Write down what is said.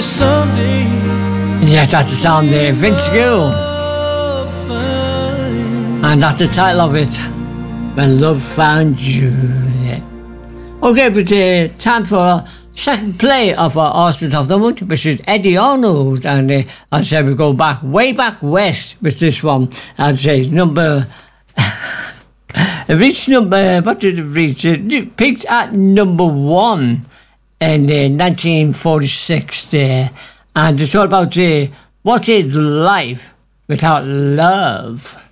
someday. Yes, that's the song there, Vince Gill. And that's the title of it, When Love Found You. Yeah. Okay, but time for a second play of our Artist of the Month, which is Eddie Arnold. And as I said, we go back, way back west with this one. I'd say number... it reached number... What did it reach? It peaked at number 1 in 1946 there. And it's all about what is life without love.